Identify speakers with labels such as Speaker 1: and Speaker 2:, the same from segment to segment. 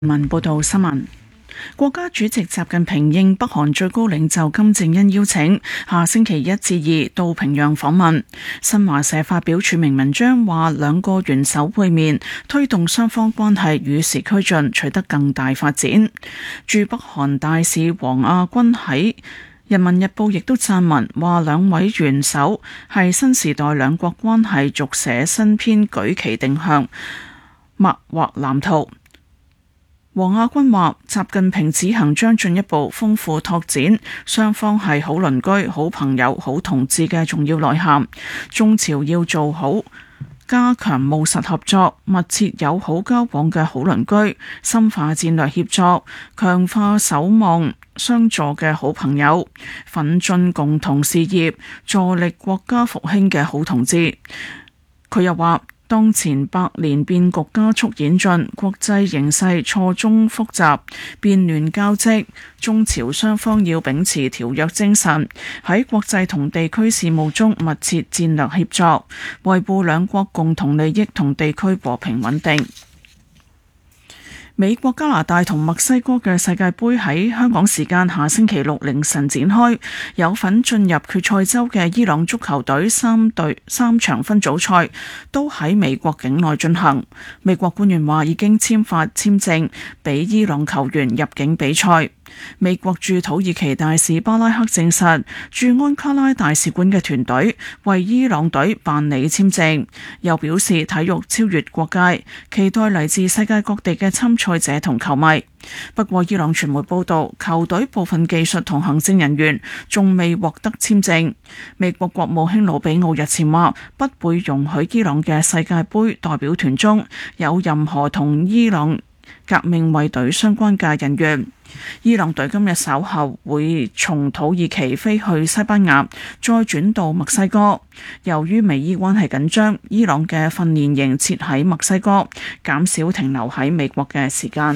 Speaker 1: 文報道新聞。國家主席習近平應北韓最高領袖金正恩邀請，下星期1至2到平壤訪問。新華社發表署名文章話，兩個元首會面，推動雙方關係與時俱進，取得更大發展。駐北韓大使王亞軍喺《人民日報》亦都撰文話，兩位元首係新時代兩國關係續寫新篇，舉旗定向，擘劃藍圖。王亞軍話，習近平此行將進一步豐富拓展雙方係好鄰居、好朋友、好同志嘅重要內涵。中朝要做好加強務實合作、密切友好交往嘅好鄰居，深化戰略協作，強化守望相助嘅好朋友，奮進共同事業、助力國家復興嘅好同志。佢又話，當前百年變局加速演進，國際形勢錯綜複雜，變亂交織，中朝雙方要秉持條約精神，喺國際同地區事務中密切戰略協作，維護兩國共同利益同地區和平穩定。美國、加拿大同墨西哥嘅世界盃喺香港時間下星期六凌晨展開，有份進入決賽周嘅伊朗足球隊三場分組賽都喺美國境內進行。美國官員話已經簽發簽證俾伊朗球員入境比賽。美國駐土耳其大使巴拉克證實，駐安卡拉大使館嘅團隊為伊朗隊辦理簽證，又表示體育超越國界，期待嚟自世界各地嘅參賽者同球迷。不過伊朗傳媒報道，球隊部分技術同行政人員仲未獲得簽證。美國國務卿魯比奧日前話，不會容許伊朗嘅世界盃代表團中有任何同伊朗革命衛隊相關嘅人員。伊朗隊今日稍後會從土耳其飛去西班牙，再轉到墨西哥。由於美伊關係緊張，伊朗嘅訓練營設喺墨西哥，減少停留喺美國嘅時間。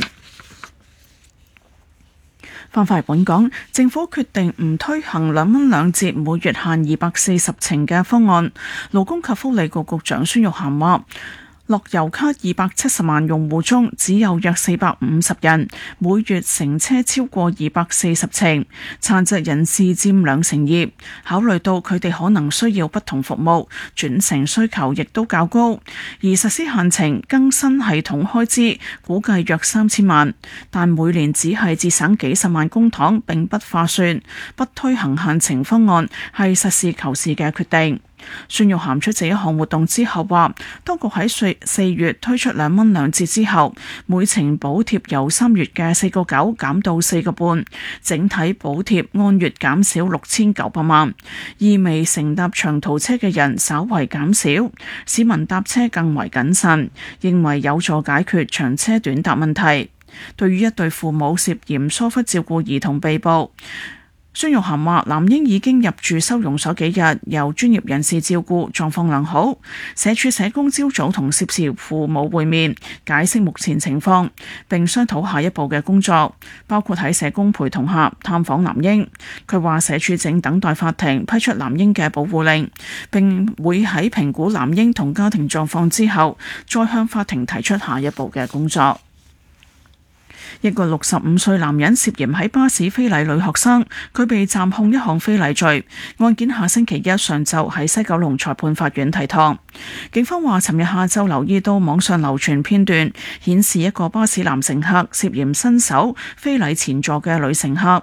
Speaker 1: 翻返嚟本港，政府決定唔推行2蚊2折每月限240程嘅方案。勞工及福利局局長孫玉菡話，樂悠卡270萬用戶中，只有約450人每月乘車超過240程，殘疾人士佔2成2。考慮到佢哋可能需要不同服務，轉乘需求亦都較高，而實施限程更新系統開支估計約3000萬，但每年只係節省幾十萬公帑，並不划算。不推行限程方案係實事求是嘅決定。孫玉菡出席一項活動之後話，當局喺4月推出2蚊2折之後，每程補貼由3月嘅4.9減到4.5，整體補貼按月減少6900萬，意味乘搭長途車嘅人稍為減少，市民搭車更為謹慎，認為有助解決長車短搭問題。對於一對父母涉嫌疏忽照顧兒童被捕，孫玉菡話，男嬰已經入住收容所幾日，由專業人士照顧，狀況良好。社署社工朝早同涉事父母會面，解釋目前情況，並商討下一步嘅工作，包括喺社工陪同下探訪男嬰。佢話社署正等待法庭批出男嬰嘅保護令，並會喺評估男嬰同家庭狀況之後，再向法庭提出下一步嘅工作。一個65歲男人涉嫌喺巴士非禮女學生，佢被暫控一項非禮罪。案件下星期1上晝喺西九龍裁判法院提堂。警方話，尋日下晝留意到網上流傳片段，顯示一個巴士男乘客涉嫌伸手非禮前座嘅女乘客。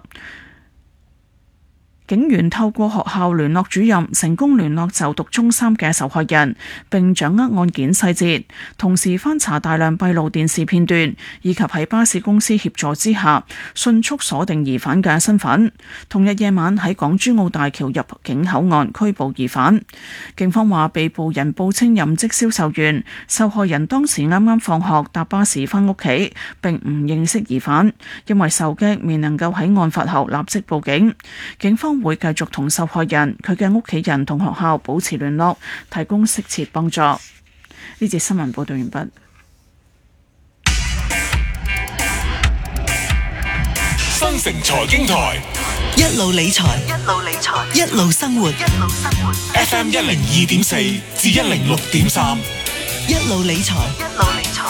Speaker 1: 警員透過學校聯絡主任，成功聯絡就讀中3嘅受害人，並掌握案件細節，同時翻查大量閉路電視片段，以及喺巴士公司協助之下，迅速鎖定疑犯嘅身份。同日夜晚喺港珠澳大橋入境口岸拘捕疑犯。警方話，被捕人報稱任職銷售員，受害人當時啱啱放學搭巴士返屋企，並唔認識疑犯，因為受擊未能夠喺案發後立即報警。警方會繼續同受害人、佢嘅屋企人同學校保持聯絡，提供適切幫助。呢節新聞報道完畢。
Speaker 2: 新城財經台，
Speaker 3: 一路理財，一路生活。
Speaker 2: FM 102.4至106.3，
Speaker 3: 一路理財。